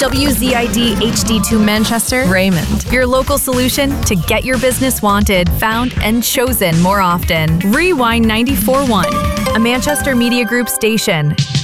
WZID HD2 Manchester, Raymond. Your local solution to get your business wanted, found, and chosen more often. Rewind 94.1, a Manchester Media Group station.